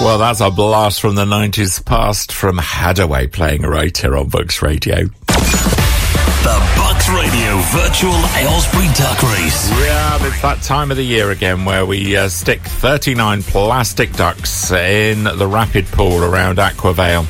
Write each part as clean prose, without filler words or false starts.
Well, that's a blast from the 90s past from Hadaway playing right here on Bucks Radio. The Bucks Radio Virtual Aylesbury Duck Race. Yeah, it's that time of the year again where we stick 39 plastic ducks in the rapid pool around Aquavale.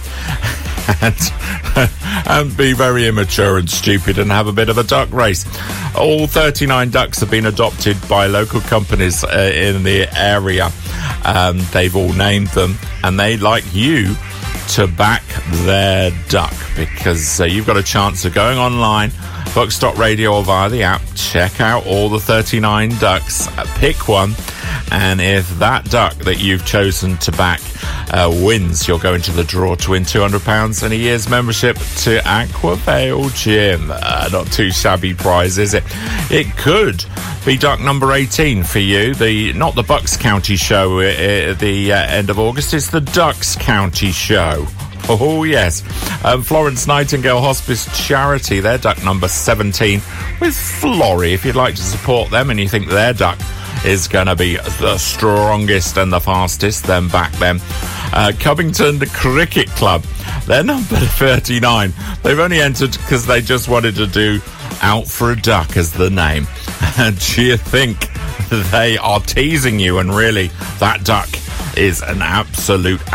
And be very immature and stupid and have a bit of a duck race. All 39 ducks have been adopted by local companies in the area. They've all named them, and they'd like you to back their duck, because you've got a chance of going online, Bucks.radio, or via the app. Check out all the 39 ducks, pick one, and if that duck that you've chosen to back wins, you'll go into the draw to win £200 and a year's membership to Aquavale Gym. Not too shabby prize, is it? It could be duck number 18 for you. Not the Bucks County show at the end of August, it's the Ducks County show. Oh, yes. Florence Nightingale Hospice Charity, their duck number 17 with Florrie. If you'd like to support them and you think their duck is going to be the strongest and the fastest, then back them. Covington Cricket Club, they're number 39. They've only entered because they just wanted to do Out for a Duck as the name. And do you think they are teasing you? And really, that duck is an absolute